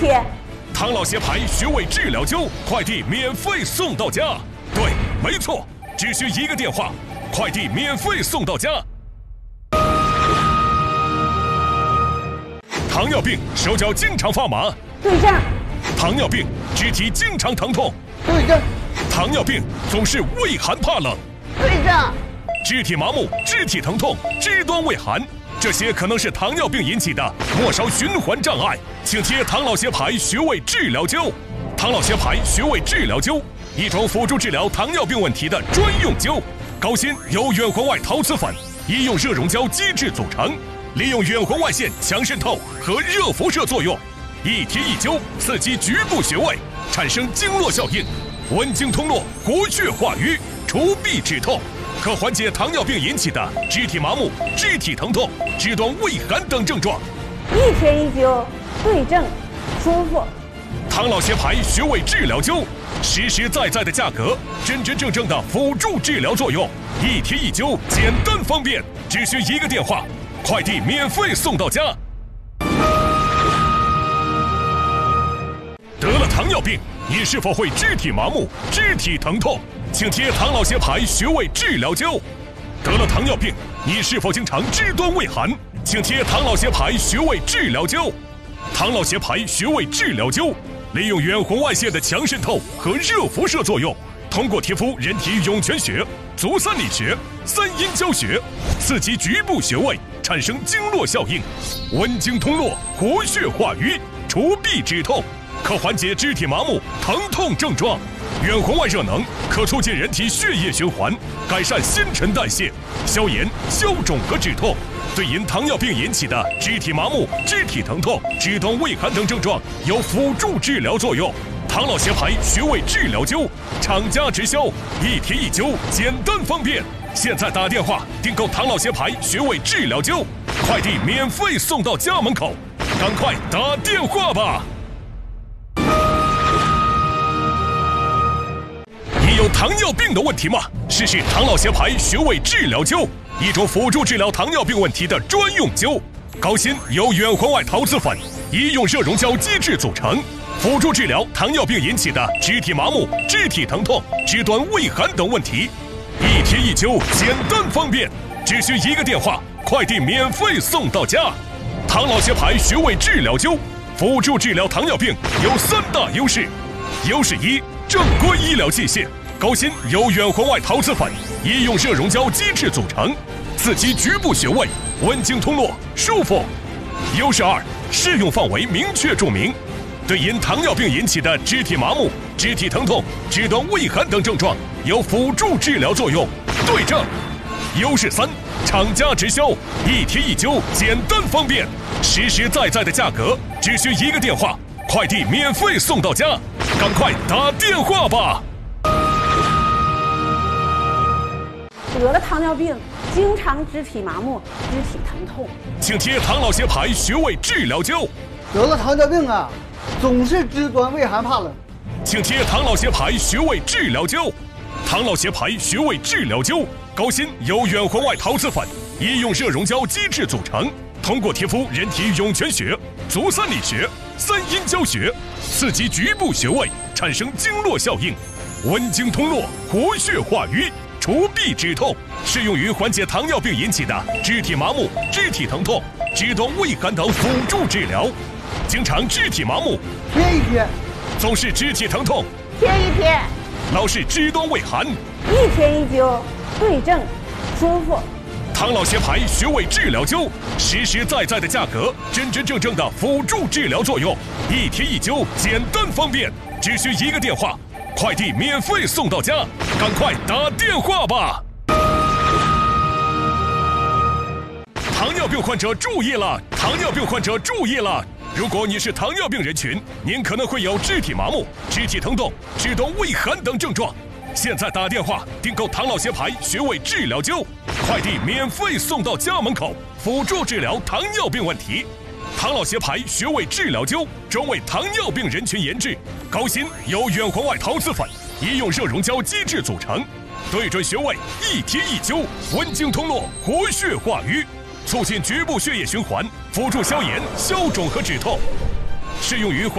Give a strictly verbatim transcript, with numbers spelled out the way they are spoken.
贴。 唐老协牌穴位治疗灸，快递免费送到家。对，没错，只需一个电话，快递免费送到家。糖尿病手脚经常发麻， 对症。 糖尿病肢体经常疼痛， 对症。 糖尿病总是畏寒怕冷， 对症。 肢体麻木、肢体疼痛、肢端畏寒，这些可能是糖尿病引起的末梢循环障碍，请贴唐老协牌穴位治疗灸。唐老协牌穴位治疗灸，一种辅助治疗糖尿病问题的专用灸，高芯由远红外陶瓷粉、医用热熔胶基质组成，利用远红外线强渗透和热辐射作用，一贴一灸，刺激局部穴位，产生经络效应，温经通络，活血化瘀，除痹止痛。可缓解糖尿病引起的肢体麻木、肢体疼痛、肢端畏寒等症状。 一贴一灸，对症，舒服。 唐老协牌穴位治疗灸，实实在在的价格，真真正正的辅助治疗作用，一贴一灸，简单方便，只需一个电话，快递免费送到家。得了糖尿病，你是否会肢体麻木、肢体疼痛？请贴唐老协牌穴位治疗灸。得了糖尿病，你是否经常肢端畏寒？请贴唐老协牌穴位治疗灸。唐老协牌穴位治疗灸，利用远红外线的强渗透和热辐射作用，通过贴敷人体涌泉穴、足三里穴、三阴交穴，刺激局部穴位，产生经络效应，温经通络，活血化瘀，除痹止痛，可缓解肢体麻木、疼痛症状。远红外热能可促进人体血液循环，改善新陈代谢，消炎、消肿和止痛。对因糖尿病引起的肢体麻木、肢体疼痛、肢端畏寒等症状有辅助治疗作用。唐老协牌穴位治疗灸，厂家直销，一贴一灸，简单方便。现在打电话订购唐老协牌穴位治疗灸，快递免费送到家门口，赶快打电话吧！你有糖尿病的问题吗？试试唐老协牌穴位治疗灸，一种辅助治疗糖尿病问题的专用灸，高芯由远红外陶瓷粉、医用热熔胶基质组成，辅助治疗糖尿病引起的肢体麻木、肢体疼痛、肢端畏寒等问题，一贴一灸，简单方便，只需一个电话，快递免费送到家。唐老协牌穴位治疗灸，辅助治疗糖尿病有三大优势。优势一，正规医疗器械，高芯由远红外陶瓷粉、医用热熔胶基质组成，刺激局部穴位，温经通络，舒服。优势二，适用范围明确注明，对因糖尿病引起的肢体麻木、肢体疼痛、肢端畏寒等症状有辅助治疗作用，对症。优势三，厂家直销，一贴一灸，简单方便，实实在在的价格，只需一个电话，快递免费送到家，赶快打电话吧！ 得了糖尿病，经常肢体麻木、肢体疼痛， 请贴唐老协牌穴位治疗灸。 得了糖尿病啊，总是肢端畏寒怕冷， 请贴唐老协牌穴位治疗灸。唐老协牌穴位治疗灸，高芯由远红外陶瓷粉、医用热熔胶基质组成，通过贴敷人体涌泉穴、足三里穴、三阴交穴，刺激局部穴位，产生经络效应，温经通络，活血化瘀，除痹止痛，适用于缓解糖尿病引起的肢体麻木、肢体疼痛、肢端畏寒等辅助治疗。经常肢体麻木， 贴一贴； 总是肢体疼痛， 贴一贴； 老是肢端畏寒， 一贴一灸，对症，舒服。 唐老协牌穴位治疗灸，实实在在的价格，真真正正的辅助治疗作用，一贴一灸，简单方便，只需一个电话，快递免费送到家，赶快打电话吧！糖尿病患者注意了！糖尿病患者注意了！如果你是糖尿病人群，您可能会有肢体麻木、肢体疼痛、肢端畏寒等症状。现在打电话订购唐老协牌穴位治疗灸，快递免费送到家门口，辅助治疗糖尿病问题。唐老协牌穴位治疗灸专为糖尿病人群研制，高芯由远红外陶瓷粉、医用热熔胶基质组成，对准穴位一贴一灸，温经通络，活血化瘀，促进局部血液循环，辅助消炎、消肿和止痛，适用于缓